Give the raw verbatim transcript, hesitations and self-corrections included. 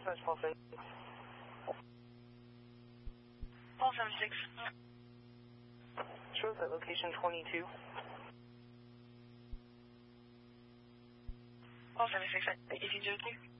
dispatch Paul seven. Paul seven six. Shows at location twenty-two. Paul seven six at eighteen zero two.